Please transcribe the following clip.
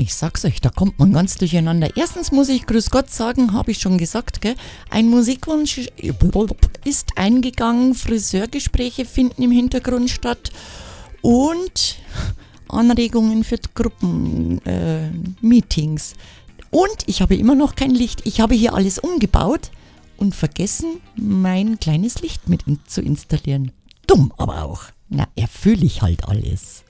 Ich sag's euch, da kommt man ganz durcheinander. Erstens muss ich Grüß Gott sagen, habe ich schon gesagt, gell? Ein Musikwunsch ist eingegangen, Friseurgespräche finden im Hintergrund statt und Anregungen für Gruppenmeetings. Und ich habe immer noch kein Licht. Ich habe hier alles umgebaut und vergessen, mein kleines Licht mit zu installieren. Dumm aber auch. Na, erfülle ich halt alles.